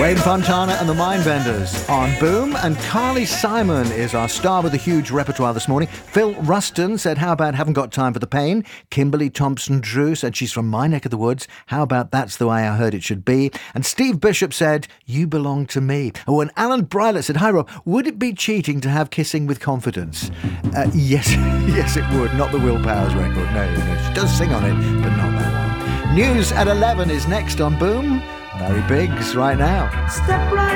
Wayne Fontana and the Mindbenders on Boom, and Carly Simon is our star with a huge repertoire this morning. Phil Ruston said, how about Haven't Got Time for the Pain? Kimberly Thompson-Drew said she's from my neck of the woods. How about That's the Way I Heard It Should Be? And Steve Bishop said, You Belong to Me. Oh, and Alan Brylet said, hi Rob, would it be cheating to have Kissing with Confidence? Yes, yes it would. Not the Will Powers record. No, she does sing on it, but not that one. News at 11 is next on Boom. Larry Biggs right now. Step right